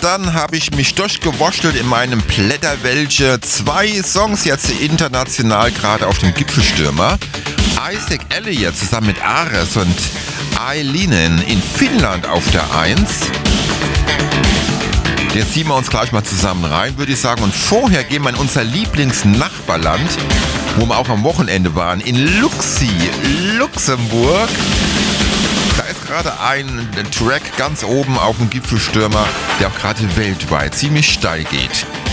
dann habe ich mich durchgewurschtelt in meinem Plätterwelche. 2 Songs jetzt international gerade auf dem Gipfelstürmer. Isaac Elliott zusammen mit Ares und Eilinen in Finnland auf der 1. Jetzt ziehen wir uns gleich mal zusammen rein, würde ich sagen. Und vorher gehen wir in unser Lieblingsnachbarland, wo wir auch am Wochenende waren, in Luxi, Luxemburg. Da ist gerade ein Track ganz oben auf dem Gipfelstürmer, der auch gerade weltweit ziemlich steil geht.